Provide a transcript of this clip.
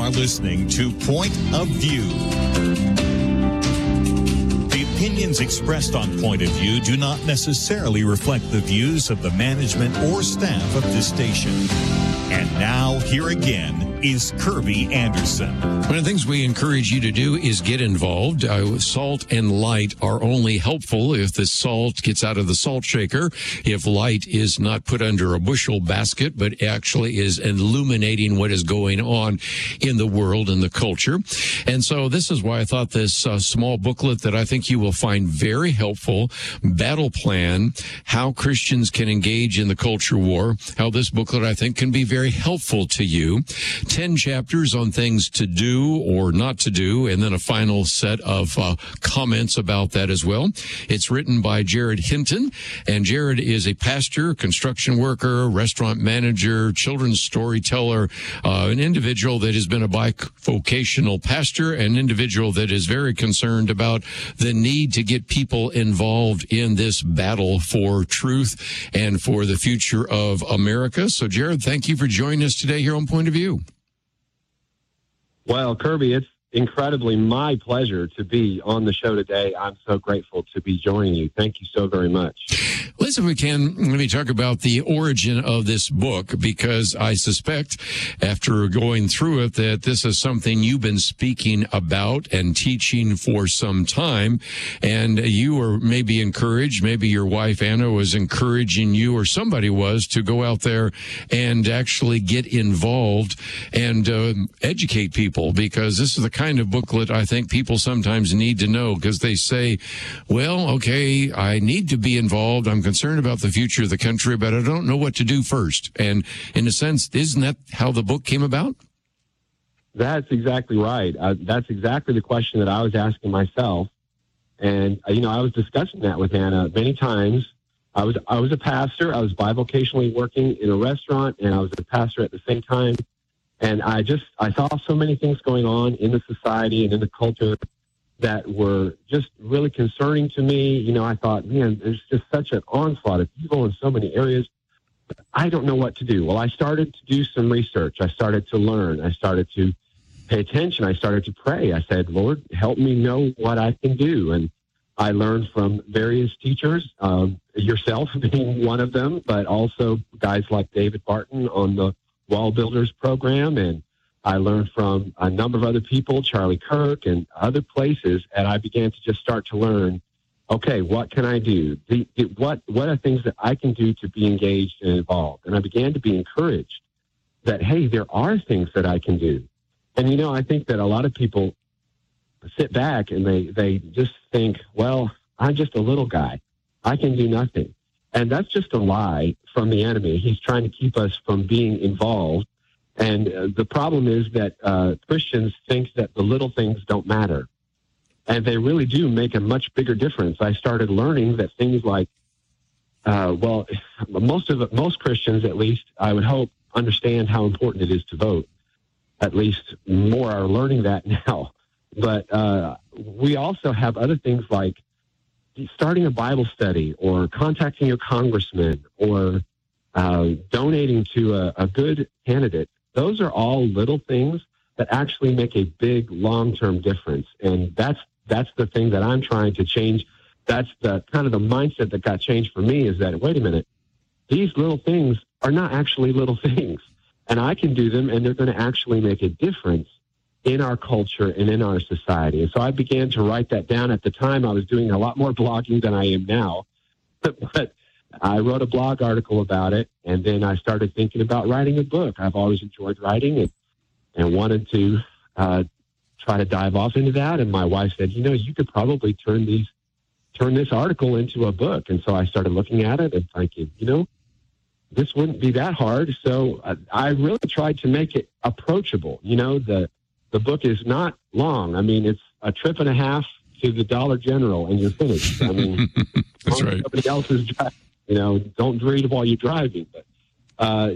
are listening to Point of View. The opinions expressed on Point of View do not necessarily reflect the views of the management or staff of this station. And now, here again, is Kirby Anderson. One of the things we encourage you to do is get involved. Salt and light are only helpful if the salt gets out of the salt shaker, if light is not put under a bushel basket, but actually is illuminating what is going on in the world and the culture. And so this is why I thought this small booklet that I think you will find very helpful, Battle Plan, How Christians Can Engage in the Culture War, how this booklet I think can be very helpful to you. 10 chapters on things to do or not to do, and then a final set of comments about that as well. It's written by Jared Hinton, and Jared is a pastor, construction worker, restaurant manager, children's storyteller, an individual that has been a bivocational pastor, an individual that is very concerned about the need to get people involved in this battle for truth and for the future of America. So, Jared, thank you for joining us today here on Point of View. Well, Kirby, it's incredibly my pleasure to be on the show today. I'm so grateful to be joining you. Thank you so very much. Let's, if we can, let me talk about the origin of this book, because I suspect after going through it that this is something you've been speaking about and teaching for some time, and you were maybe encouraged, maybe your wife Anna was encouraging you, or somebody was, to go out there and actually get involved and educate people, because this is the kind of booklet I think people sometimes need to know, because they say, well, okay, I need to be involved. I'm concerned about the future of the country, but I don't know what to do first. And in a sense, isn't that how the book came about? That's exactly right. That's exactly the question that I was asking myself. And, I was discussing that with Anna many times. I was a pastor. I was bivocationally working in a restaurant, and I was a pastor at the same time. And I saw so many things going on in the society and in the culture that were just really concerning to me. I thought, man, there's just such an onslaught of evil in so many areas. I don't know what to do. Well, I started to do some research. I started to learn. I started to pay attention. I started to pray. I said, Lord, help me know what I can do. And I learned from various teachers, yourself being one of them, but also guys like David Barton on the Wall Builders program, and I learned from a number of other people, Charlie Kirk and other places, and I began to just start to learn, okay, what can I do? What are things that I can do to be engaged and involved? And I began to be encouraged that, hey, there are things that I can do. And, I think that a lot of people sit back and they just think, well, I'm just a little guy. I can do nothing. And that's just a lie from the enemy. He's trying to keep us from being involved. And the problem is that Christians think that the little things don't matter. And they really do make a much bigger difference. I started learning that things like, most Christians, at least, I would hope, understand how important it is to vote. At least more are learning that now. But we also have other things like starting a Bible study, or contacting your congressman, or donating to a good candidate. Those are all little things that actually make a big long-term difference. And that's the thing that I'm trying to change. That's the kind of the mindset that got changed for me, is that, wait a minute, these little things are not actually little things. And I can do them, and they're going to actually make a difference in our culture and in our society. And so I began to write that down. At the time, I was doing a lot more blogging than I am now. But I wrote a blog article about it, and then I started thinking about writing a book. I've always enjoyed writing and wanted to try to dive off into that. And my wife said, you could probably turn this article into a book. And so I started looking at it and thinking, this wouldn't be that hard. So I really tried to make it approachable. The book is not long. I mean, it's a trip and a half to the Dollar General, and you're finished. I mean, that's right. Somebody else is, don't read while you're driving. But